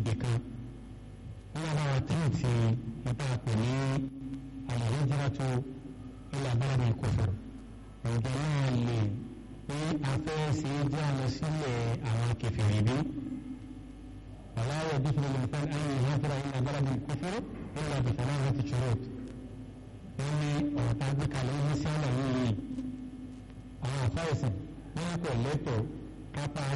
ibì kan wọ́n bá wa tíìtì nípa pè ní al-hijratu ila balad al-kufr ọ̀gá náà lè pé afẹ́ẹ́sì jẹ́ àlọ́ sílẹ̀ àwọn kèfèrí bí wala yajuzu lil-insan an yuhajira ila balad al-kufr illa bi thalathati shurut wọ́n ní ọ̀tá gbé kalẹ̀ ní sí àlọ́ yìí àwọn àfáìsì wọ́n kò lẹ́tọ̀ọ́ kápá